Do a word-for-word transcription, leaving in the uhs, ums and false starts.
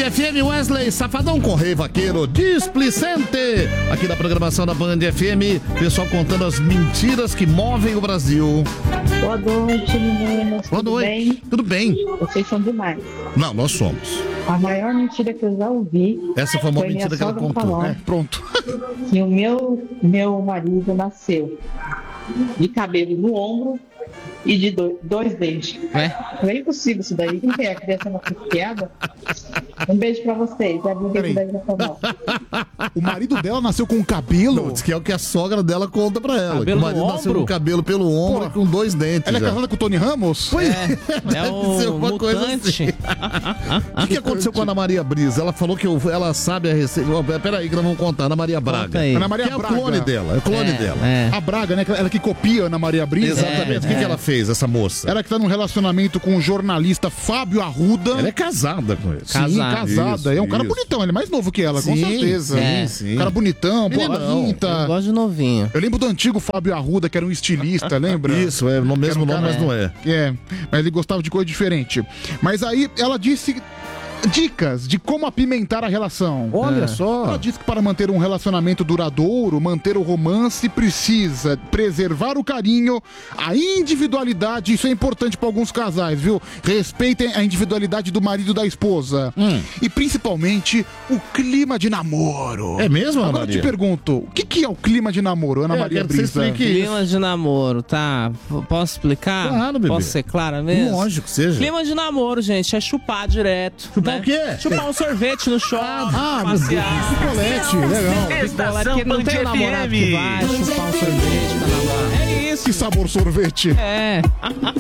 F M, Wesley Safadão com Rei Vaqueiro Displicente. Aqui na programação da Band F M, pessoal contando as mentiras que movem o Brasil. Boa noite, meninas. Boa Tudo noite. bem? Tudo bem? Vocês são demais. Não, nós somos. A maior mentira que eu já ouvi. Essa foi uma minha mentira que ela sogra contou. falando É, pronto. Que o meu, meu marido nasceu de cabelo no ombro e de do, dois dentes. É? Não é impossível isso daí. Quem que é? A criança não foi piada? Um beijo pra vocês. A vida isso daí já tá bom. O marido dela nasceu com cabelo? Não, diz que é o que a sogra dela conta pra ela. Cabelo que o marido no nasceu ombro? com cabelo pelo ombro Pô, e com dois dentes. Ela é já. casada com o Tony Ramos? Pois É, é deve ser o uma coisa mutante. assim. O que, que aconteceu com a Ana Maria Brisa? Ela falou que eu- ela sabe a receita. Oh, peraí, que nós vamos contar. Ana Maria Braga. Conta aí. Ana Maria Que é o Braga. clone dela. É o clone É, dela. é. A Braga, né? Ela que copia a Ana Maria Brisa. Exatamente. O que, é. que ela fez, essa moça? Ela que tá num relacionamento com o jornalista Fábio Arruda. Ela é casada com ele. Sim, Casada. casada. Isso, é um cara isso. bonitão, ele é mais novo que ela, com Sim, certeza. sim, sim. Cara bonitão, boa Meninão. Eu pinta. gosto de novinho. Eu lembro do antigo Fábio Arruda, que era um estilista, lembra? Isso, é no mesmo Era um nome, cara- mas não é. É, mas ele gostava de coisa diferente. Mas aí ela disse dicas de como apimentar a relação. Olha É. só. Ela disse que para manter um relacionamento duradouro, manter o romance, precisa preservar o carinho, a individualidade. Isso é importante para alguns casais, viu? Respeitem a individualidade do marido e da esposa. Hum. E principalmente o clima de namoro. É mesmo, Ana Agora eu te Maria? pergunto, o que, que é o clima de namoro, Ana É, Maria quero que você Brisa? explique isso. Clima de namoro, tá? P- Posso explicar? Claro, bebê. Posso ser clara mesmo? Lógico que seja. Clima de namoro, gente, é chupar direto. Chupar né? o quê? Chupar um sorvete no shopping. Ah, meu Deus, passear. picolete, legal. Picolé, que não tem um namorado que vai chupar um sorvete pra namorar. É isso. Que sabor sorvete. É.